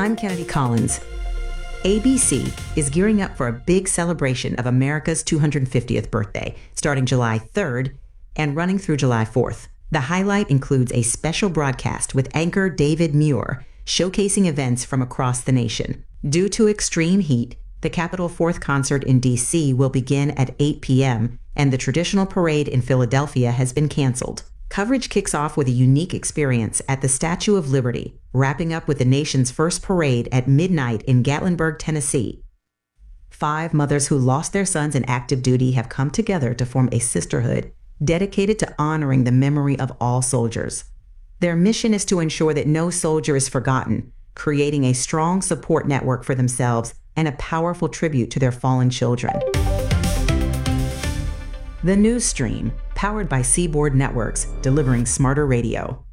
I'm Kennedy Collins. ABC is gearing up for a big celebration of America's 250th birthday, starting July 3rd and running through July 4th. The highlight includes a special broadcast with anchor David Muir, showcasing events from across the nation. Due to extreme heat, the Capitol 4th concert in D.C. will begin at 8 p.m., and the traditional parade in Philadelphia has been canceled. Coverage kicks off with a unique experience at the Statue of Liberty, wrapping up with the nation's first parade at midnight in Gatlinburg, Tennessee. 5 mothers who lost their sons in active duty have come together to form a sisterhood dedicated to honoring the memory of all soldiers. Their mission is to ensure that no soldier is forgotten, creating a strong support network for themselves and a powerful tribute to their fallen children. The News Stream, powered by Seaboard Networks, delivering smarter radio.